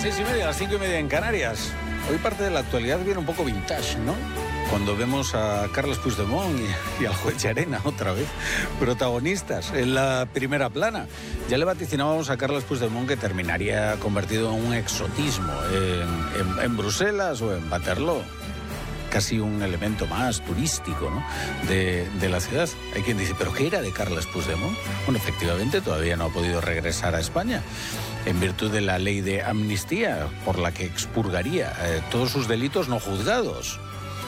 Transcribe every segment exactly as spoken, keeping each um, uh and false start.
seis y media, a las cinco y media en Canarias. Hoy parte de la actualidad viene un poco vintage, ¿no? Cuando vemos a Carles Puigdemont y, y al juez Llarena otra vez, protagonistas en la primera plana. Ya le vaticinábamos a Carles Puigdemont que terminaría convertido en un exotismo en, en, en Bruselas o en Waterloo. Casi un elemento más turístico, ¿no?, de, de la ciudad. Hay quien dice, ¿pero qué era de Carles Puigdemont? Bueno, efectivamente, todavía no ha podido regresar a España en virtud de la ley de amnistía por la que expurgaría eh, todos sus delitos no juzgados.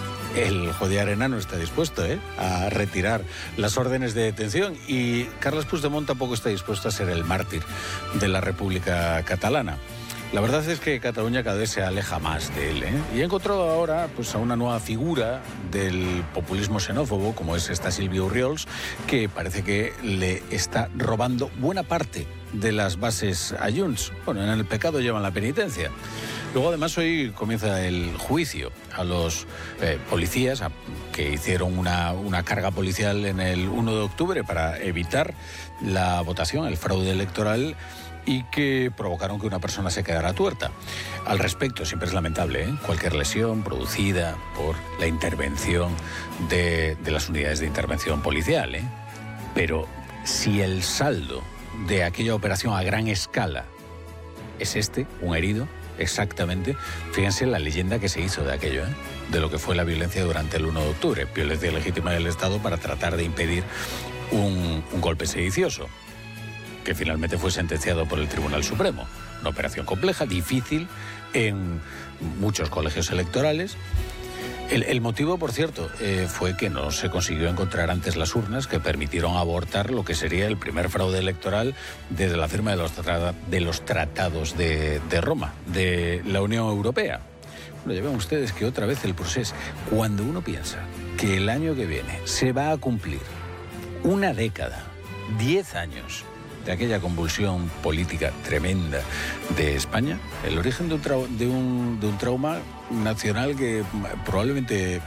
El juez Llarena no está dispuesto ¿eh? a retirar las órdenes de detención y Carles Puigdemont tampoco está dispuesto a ser el mártir de la República Catalana. La verdad es que Cataluña cada vez se aleja más de él, ¿eh? Y ha encontrado ahora pues, a una nueva figura del populismo xenófobo, como es esta Sílvia Orriols, que parece que le está robando buena parte de las bases a Junts. Bueno, en el pecado llevan la penitencia. Luego, además, hoy comienza el juicio a los eh, policías a, que hicieron una, una carga policial en el uno de octubre para evitar la votación, el fraude electoral, y que provocaron que una persona se quedara tuerta. Al respecto, siempre es lamentable, ¿eh? cualquier lesión producida por la intervención de, de las unidades de intervención policial, ¿eh? Pero si el saldo de aquella operación a gran escala es este, un herido, exactamente, fíjense la leyenda que se hizo de aquello, ¿eh? de lo que fue la violencia durante el uno de octubre, violencia legítima del Estado para tratar de impedir un, un golpe sedicioso, que finalmente fue sentenciado por el Tribunal Supremo. Una operación compleja, difícil, en muchos colegios electorales. El, el motivo, por cierto, eh, fue que no se consiguió encontrar antes las urnas que permitieron abortar lo que sería el primer fraude electoral desde la firma de los, tra- de los tratados de, de Roma, de la Unión Europea. Bueno, ya ven ustedes que otra vez el proceso, cuando uno piensa que el año que viene se va a cumplir una década, diez años, de aquella convulsión política tremenda de España, el origen de un, trau- de un, de un trauma nacional que probablemente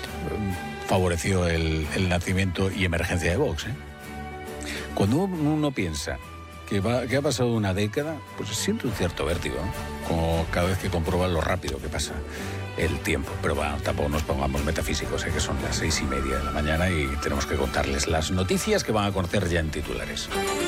favoreció el, el nacimiento y emergencia de Vox. ¿eh? Cuando uno piensa que, va, que ha pasado una década, pues siente un cierto vértigo, ¿no? Como cada vez que comprueba lo rápido que pasa el tiempo. Pero bueno, tampoco nos pongamos metafísicos, ¿eh? que son las seis y media de la mañana y tenemos que contarles las noticias que van a conocer ya en titulares.